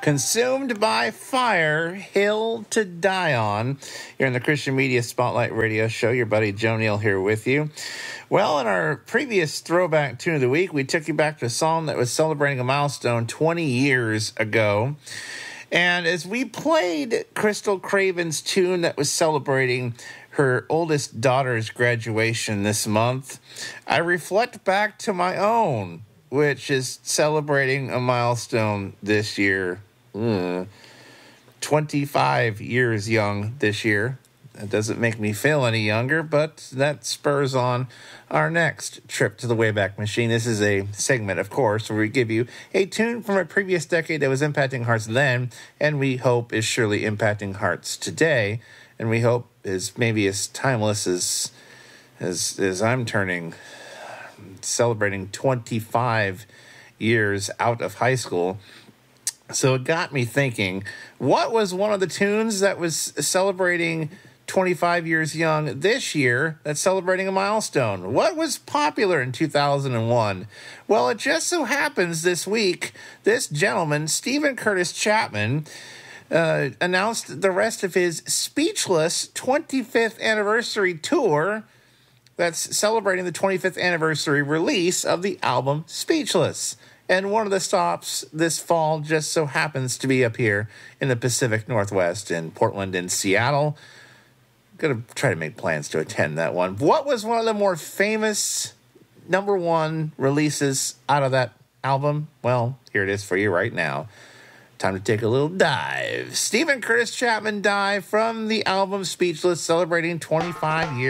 Consumed by Fire, Hill to Die On. You're in the Christian Media Spotlight Radio Show. Your buddy Joe Neal here with you. Well, in our previous Throwback Tune of the Week, we took you back to a song that was celebrating a milestone 20 years ago. And as we played Crystal Craven's tune that was celebrating her oldest daughter's graduation this month, I reflect back to my own, which is celebrating a milestone this year. 25 years young this year. That doesn't make me feel any younger, but that spurs on our next trip to the Wayback Machine. This is a segment, of course, where we give you a tune from a previous decade that was impacting hearts then, and we hope is surely impacting hearts today, and we hope is maybe as timeless as I'm turning, celebrating 25 years out of high school. So it got me thinking, what was one of the tunes that was celebrating 25 years young this year that's celebrating a milestone? What was popular in 2001? Well, it just so happens this week, this gentleman, Steven Curtis Chapman, announced the rest of his Speechless 25th anniversary tour that's celebrating the 25th anniversary release of the album Speechless. And one of the stops this fall just so happens to be up here in the Pacific Northwest, in Portland and Seattle. Going to try to make plans to attend that one. What was one of the more famous number one releases out of that album? Well, here it is for you right now. Time to take a little dive. Steven Curtis Chapman Dive from the album Speechless, celebrating 25 years.